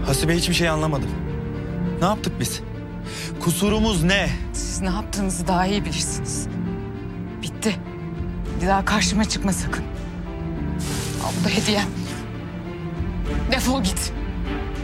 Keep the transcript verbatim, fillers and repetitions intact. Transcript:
Hasibe hiçbir şey anlamadım. Ne yaptık biz? Kusurumuz ne? Siz ne yaptığınızı daha iyi bilirsiniz. Bitti. Bir daha karşıma çıkma sakın. Al bu da hediyem. Defol git.